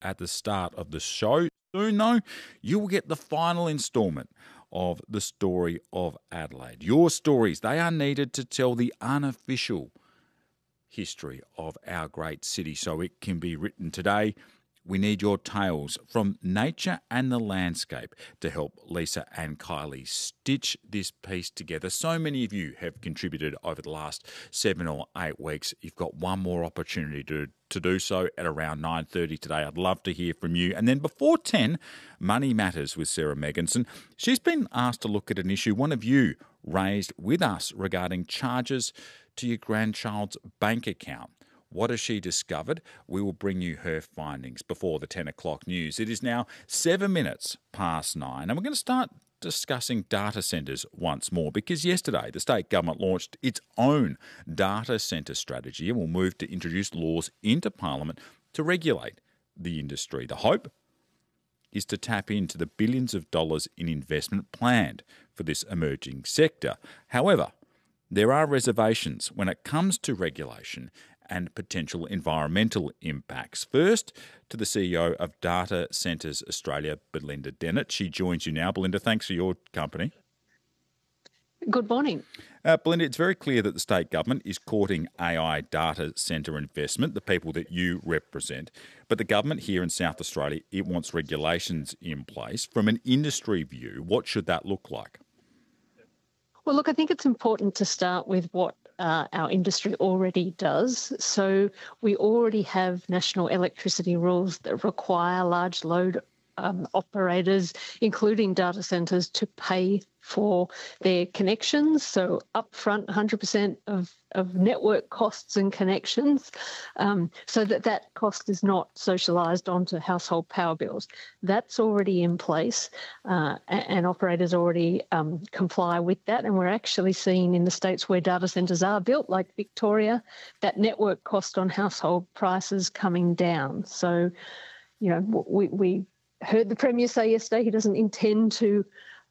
at the start of the show. Soon, though, you will get the final instalment of the story of Adelaide. Your stories, they are needed to tell the unofficial history of our great city so it can be written today. We need your tales from nature and the landscape to help Lisa and Kylie stitch this piece together. So many of you have contributed over the last 7 or 8 weeks. You've got one more opportunity to do so at around 9:30 today. I'd love to hear from you. And then before 10, Money Matters with Sarah Megginson. She's been asked to look at an issue one of you raised with us regarding charges to your grandchild's bank account. What has she discovered? We will bring you her findings before the 10 o'clock news. It is now 7 minutes past 9, and we're going to start discussing data centres once more because yesterday the state government launched its own data centre strategy and will move to introduce laws into Parliament to regulate the industry. The hope is to tap into the billions of dollars in investment planned for this emerging sector. However, there are reservations when it comes to regulation and potential environmental impacts. First, to the CEO of Data Centres Australia, Belinda Dennett. She joins you now. Belinda, thanks for your company. Good morning. Belinda, it's very clear that the state government is courting AI data centre investment, the people that you represent. But the government here in South Australia, it wants regulations in place. From an industry view, what should that look like? Well, look, I think it's important to start with what our industry already does. So we already have national electricity rules that require large load operators, including data centres, to pay for their connections. So upfront 100% of network costs and connections, so that cost is not socialised onto household power bills. That's already in place, and operators already comply with that. And we're actually seeing in the states where data centres are built, like Victoria, that network cost on household prices coming down. So, you know, we heard the Premier say yesterday he doesn't intend to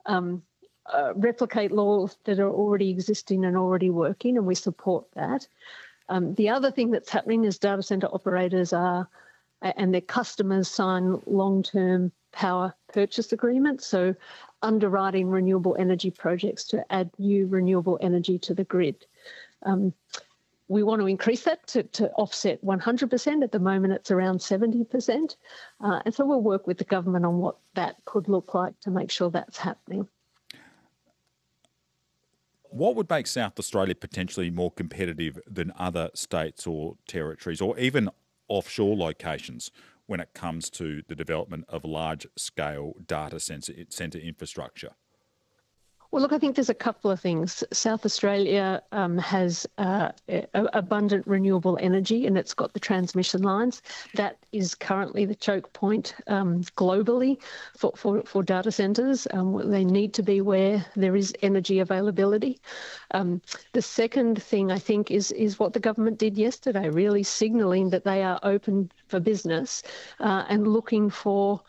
replicate laws that are already existing and already working, and we support that. The other thing that's happening is data centre operators and their customers sign long-term power purchase agreements, so underwriting renewable energy projects to add new renewable energy to the grid. We want to increase that to offset 100%. At the moment, it's around 70%. And so we'll work with the government on what that could look like to make sure that's happening. What would make South Australia potentially more competitive than other states or territories or even offshore locations when it comes to the development of large-scale data centre infrastructure? Well, look, I think there's a couple of things. South Australia has abundant renewable energy, and it's got the transmission lines. That is currently the choke point globally for data centres. They need to be where there is energy availability. The second thing, I think, is what the government did yesterday, really signalling that they are open for business and looking for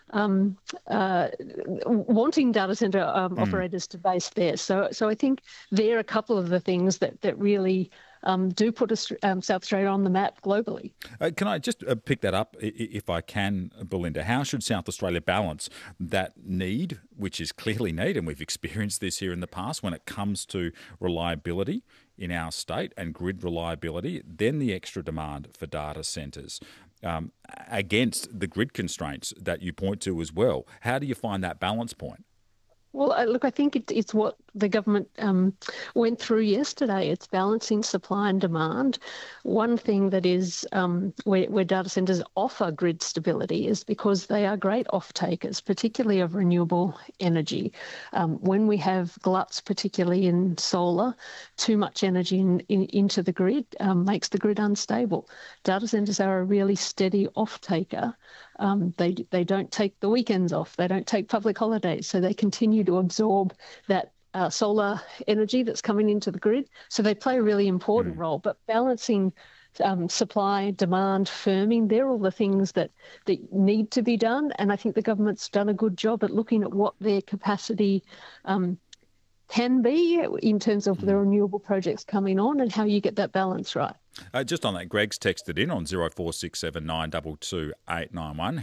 wanting data centre operators to base there. So I think there are a couple of the things that really do put South Australia on the map globally. Can I just pick that up, if I can, Belinda? How should South Australia balance that need, which is clearly need, and we've experienced this here in the past when it comes to reliability in our state and grid reliability, then the extra demand for data centres, against the grid constraints that you point to as well? How do you find that balance point? Well, look, I think it's what the government went through yesterday. It's balancing supply and demand. One thing that is where data centres offer grid stability is because they are great off-takers, particularly of renewable energy. When we have gluts, particularly in solar, too much energy into the grid makes the grid unstable. Data centres are a really steady off-taker. They don't take the weekends off. They don't take public holidays. So they continue to absorb that solar energy that's coming into the grid. So they play a really important role. But balancing supply, demand, firming, they're all the things that need to be done. And I think the government's done a good job at looking at what their capacity can be in terms of the renewable projects coming on and how you get that balance right. Just on that, Greg's texted in on 0467922891.